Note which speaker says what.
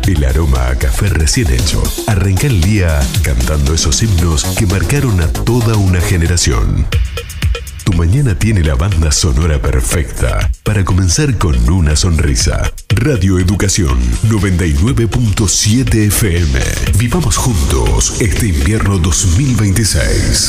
Speaker 1: El aroma a café recién hecho. Arranca el día cantando esos himnos que marcaron a toda una generación. Tu mañana tiene la banda sonora perfecta para comenzar con una sonrisa. Radio Educación 99.7 FM. Vivamos juntos este invierno 2026.